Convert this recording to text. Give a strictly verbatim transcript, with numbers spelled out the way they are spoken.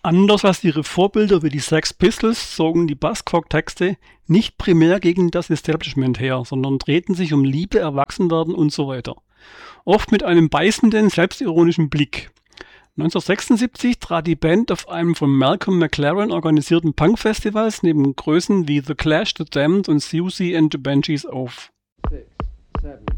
Anders als ihre Vorbilder wie die Sex Pistols zogen die Buzzcock-Texte nicht primär gegen das Establishment her, sondern drehten sich um Liebe, Erwachsenwerden und so weiter. Oft mit einem beißenden, selbstironischen Blick. neunzehnhundertsechsundsiebzig trat die Band auf einem von Malcolm McLaren organisierten Punk-Festivals neben Größen wie The Clash, The Damned und Siouxsie and the Banshees auf. Six, seven.